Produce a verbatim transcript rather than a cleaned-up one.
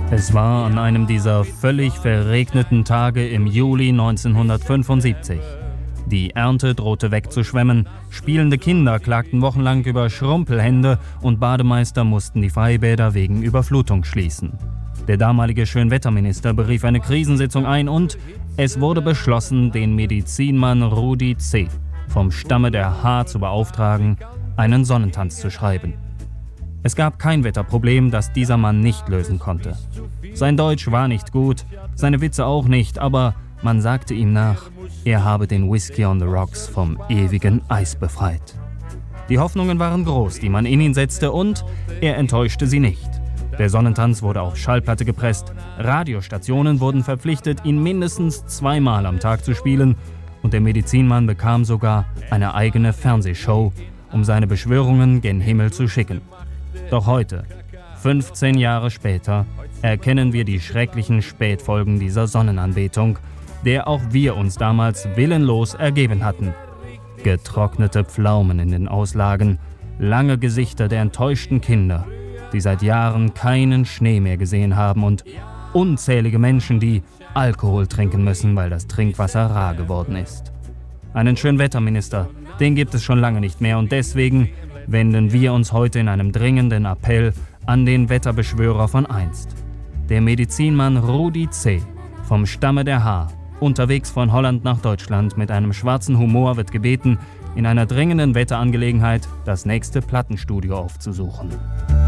Es war an einem dieser völlig verregneten Tage im Juli neunzehnhundertfünfundsiebzig. Die Ernte drohte wegzuschwemmen, spielende Kinder klagten wochenlang über Schrumpelhände und Bademeister mussten die Freibäder wegen Überflutung schließen. Der damalige Schönwetterminister berief eine Krisensitzung ein und es wurde beschlossen, den Medizinmann Rudi C. vom Stamme der H. zu beauftragen, einen Sonnentanz zu schreiben. Es gab kein Wetterproblem, das dieser Mann nicht lösen konnte. Sein Deutsch war nicht gut, seine Witze auch nicht, aber man sagte ihm nach, er habe den Whisky on the Rocks vom ewigen Eis befreit. Die Hoffnungen waren groß, die man in ihn setzte, und er enttäuschte sie nicht. Der Sonnentanz wurde auf Schallplatte gepresst, Radiostationen wurden verpflichtet, ihn mindestens zweimal am Tag zu spielen, und der Medizinmann bekam sogar eine eigene Fernsehshow, um seine Beschwörungen gen Himmel zu schicken. Doch heute, fünfzehn Jahre später, erkennen wir die schrecklichen Spätfolgen dieser Sonnenanbetung, der auch wir uns damals willenlos ergeben hatten. Getrocknete Pflaumen in den Auslagen, lange Gesichter der enttäuschten Kinder, die seit Jahren keinen Schnee mehr gesehen haben, und unzählige Menschen, die Alkohol trinken müssen, weil das Trinkwasser rar geworden ist. Einen Schönwetterminister, den gibt es schon lange nicht mehr, und deswegen wenden wir uns heute in einem dringenden Appell an den Wetterbeschwörer von einst. Der Medizinmann Rudi C. vom Stamme der H., unterwegs von Holland nach Deutschland mit einem schwarzen Humor, wird gebeten, in einer dringenden Wetterangelegenheit das nächste Plattenstudio aufzusuchen.